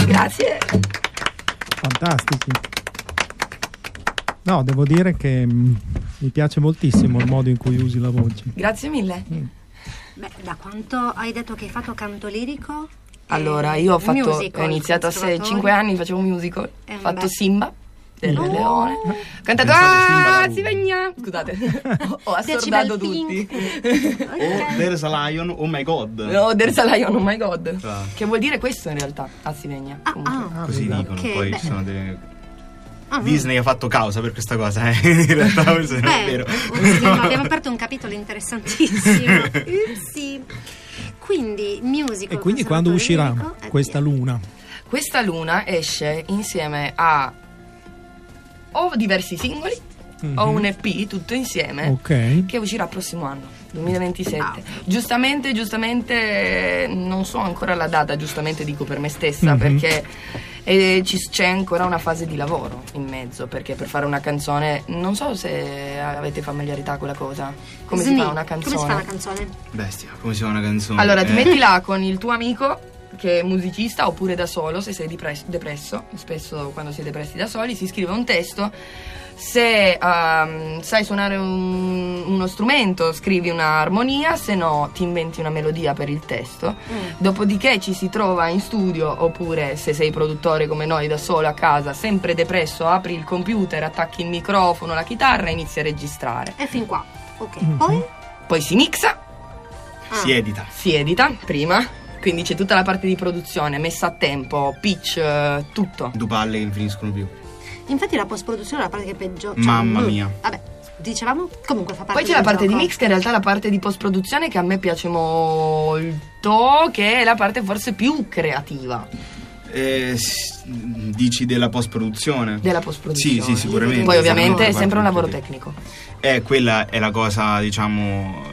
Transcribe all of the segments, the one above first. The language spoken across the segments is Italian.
Grazie. Fantastici. No, devo dire che mi piace moltissimo il modo in cui usi la voce. Grazie mille. Beh, da quanto hai detto che hai fatto canto lirico? Allora, io ho iniziato a 5 anni, facevo un musical. Ho fatto Simba del Re Leone. Ho cantato Sivegna. Scusate, ho assordato tutti. O There's a Lion, oh my god. No, There's a Lion, oh my god. Che vuol dire questo in realtà, Sivegna. Così dicono, poi ci sono delle... Disney ha fatto causa per questa cosa, in realtà forse non è vero. Abbiamo aperto un capitolo interessantissimo. Sì. Quindi musical. E quindi quando uscirà questa luna? Questa luna esce insieme a o diversi singoli o un EP tutto insieme, che uscirà il prossimo anno, 2027. Giustamente non so ancora la data, giustamente dico per me stessa, perché c'è ancora una fase di lavoro in mezzo, perché per fare una canzone, non so se avete familiarità con la cosa, come si fa una canzone. Come si fa una canzone? Bestia, come si fa una canzone? Allora ti metti là con il tuo amico che è musicista, oppure da solo se sei depresso. Spesso quando si è depressi da soli si scrive un testo. Se sai suonare uno strumento, scrivi un'armonia, se no ti inventi una melodia per il testo. Dopodiché ci si trova in studio, oppure se sei produttore come noi da solo a casa, sempre depresso, apri il computer, attacchi il microfono, la chitarra e inizi a registrare. E fin qua. Ok. Poi si mixa, si edita prima, quindi c'è tutta la parte di produzione, messa a tempo, pitch, tutto. Due palle che non finiscono più. Infatti la post-produzione è la parte che è peggio. Mamma mia. Vabbè, dicevamo, comunque fa parte. Poi c'è la parte di mix, che in realtà è la parte di post-produzione che a me piace molto, che è la parte forse più creativa. Dici della post-produzione? Della post-produzione. Sì, sicuramente. Poi ovviamente è sempre un lavoro tecnico. Quella è la cosa, diciamo,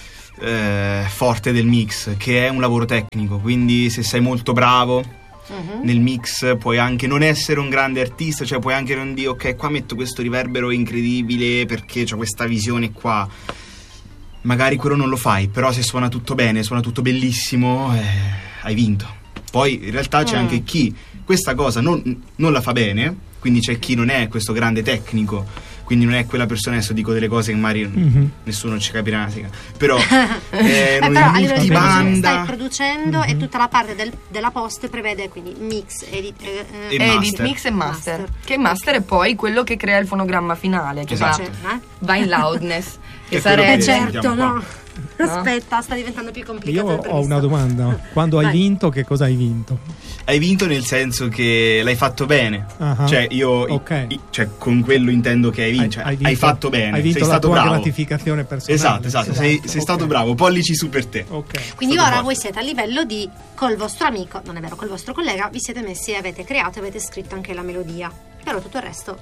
forte del mix, che è un lavoro tecnico, quindi se sei molto bravo nel mix puoi anche non essere un grande artista, cioè puoi anche non dire ok, qua metto questo riverbero incredibile perché c'ho questa visione qua, magari quello non lo fai, però se suona tutto bene, suona tutto bellissimo, hai vinto. Poi in realtà c'è anche chi questa cosa non la fa bene, quindi c'è chi non è questo grande tecnico, quindi non è quella persona, adesso dico delle cose che magari nessuno ci capirà, però però a livello di banda stai producendo e tutta la parte della post prevede quindi mix, edit, mix e master. Che master è poi quello che crea il fonogramma finale, che va in loudness, che sarebbe certo, no? Aspetta, sta diventando più complicato. Io ho una domanda. Quando hai vinto, che cosa hai vinto? Hai vinto nel senso che l'hai fatto bene. Cioè cioè con quello intendo che hai vinto. Hai fatto bene. Hai vinto, sei la stato tua bravo. gratificazione personale. Esatto. Sei stato bravo. Pollici su per te. Quindi ora voi siete a livello di col vostro amico, non è vero, col vostro collega, vi siete messi e avete creato, avete scritto anche la melodia. Però tutto il resto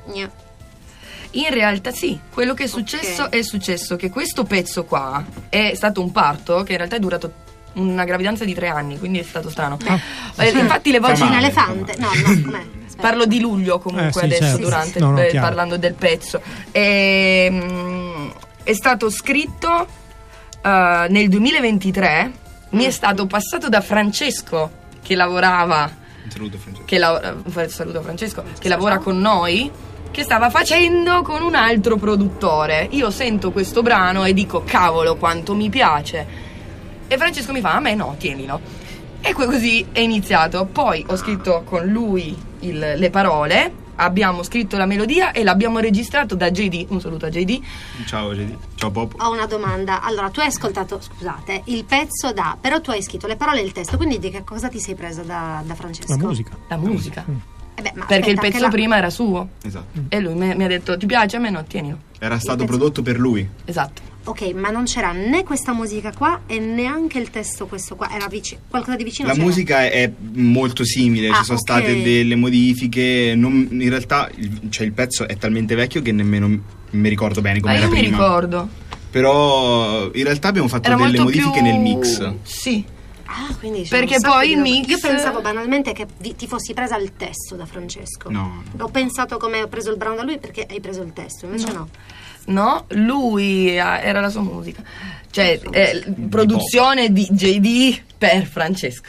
in realtà sì, quello che è successo che questo pezzo qua è stato un parto che in realtà è durato una gravidanza di 3 anni, quindi è stato strano. Infatti le voci in elefante. No, com'è? Parlo di luglio comunque adesso, durante parlando del pezzo. È stato scritto nel 2023, mi è stato passato da Francesco che lavorava. Saluto Francesco, che lavora con noi, che stava facendo con un altro produttore. Io sento questo brano e dico cavolo quanto mi piace, e Francesco mi fa a me no, tienilo, e così è iniziato. Poi ho scritto con lui le parole, abbiamo scritto la melodia e l'abbiamo registrato da JD. Un saluto a JD. Ciao JD. Ciao Bob. Ho una domanda. Allora, tu hai ascoltato, scusate, il pezzo però tu hai scritto le parole e il testo, quindi di che cosa ti sei presa da Francesco? La musica. Ma perché il pezzo prima era suo. Esatto. E lui mi ha detto ti piace? A me no, tienilo. Era stato prodotto per lui. Esatto. Ok, ma non c'era né questa musica qua e neanche il testo questo qua, era qualcosa di vicino? La musica è molto simile, ci sono state delle modifiche, in realtà il pezzo è talmente vecchio che nemmeno mi ricordo bene come era prima. Io mi ricordo. Però in realtà abbiamo fatto delle modifiche nel mix. Sì. Quindi perché poi il mix, io pensavo banalmente che ti fossi presa il testo da Francesco. No. Ho pensato come ho preso il brano da lui, perché hai preso il testo, invece no, lui era la sua musica, cioè produzione di JD per Francesco.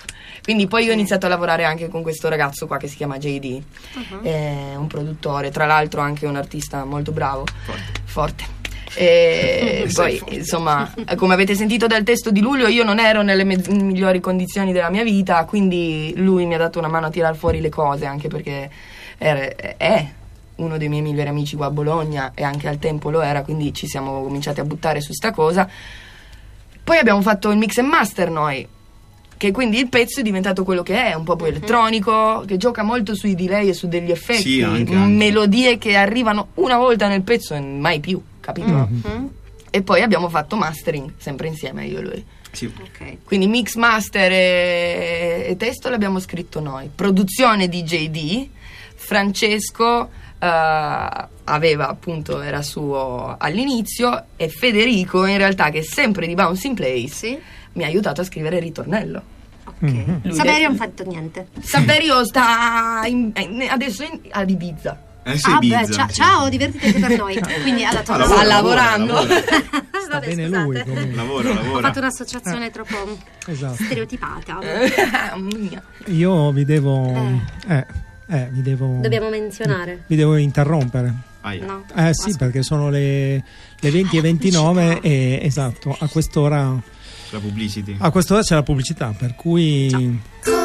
Quindi poi io ho iniziato a lavorare anche con questo ragazzo qua che si chiama JD, è un produttore, tra l'altro anche un artista molto bravo, forte. E poi insomma, come avete sentito dal testo di Luglio, io non ero nelle migliori condizioni della mia vita, quindi lui mi ha dato una mano a tirar fuori le cose, anche perché è uno dei miei migliori amici qua a Bologna e anche al tempo lo era, quindi ci siamo cominciati a buttare su sta cosa. Poi abbiamo fatto il mix and master noi, che quindi il pezzo è diventato quello che è, un po' più elettronico, che gioca molto sui delay e su degli effetti, sì, anche. melodie che arrivano una volta nel pezzo e mai più, capito? E poi abbiamo fatto mastering sempre insieme, io e lui. Sì. Ok. Quindi mix, master e testo l'abbiamo scritto noi. Produzione di JD. Francesco aveva appunto, era suo all'inizio, e Federico in realtà, che è sempre di Bouncing Place, Sì. mi ha aiutato a scrivere il ritornello. Ok. Saverio non ha fatto niente. Saverio sta adesso ad Ibiza. Ibiza, sì. Ciao, divertitevi per noi. Quindi alla tua Sta lavorando. Sta bene lui comunque. Lavora. Ho fatto un'associazione troppo Esatto. stereotipata. Io vi devo vi devo Dobbiamo menzionare. vi devo interrompere. No. Sì, perché sono le 20:29 e esatto, a quest'ora La publicity. c'è la pubblicità, per cui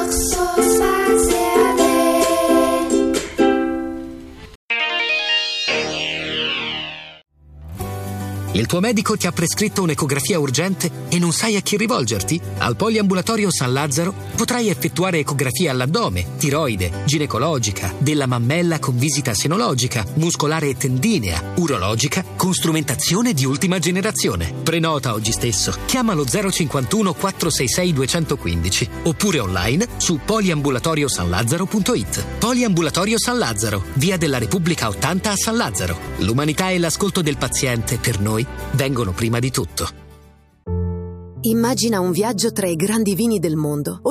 Il tuo medico ti ha prescritto un'ecografia urgente e non sai a chi rivolgerti? Al Poliambulatorio San Lazzaro potrai effettuare ecografia all'addome, tiroide, ginecologica, della mammella con visita senologica, muscolare e tendinea, urologica, con strumentazione di ultima generazione. Prenota oggi stesso. Chiamalo 051 466 215 oppure online su poliambulatoriosanlazzaro.it. Poliambulatorio San Lazzaro, via della Repubblica 80 a San Lazzaro. L'umanità e l'ascolto del paziente per noi vengono prima di tutto. Immagina un viaggio tra i grandi vini del mondo.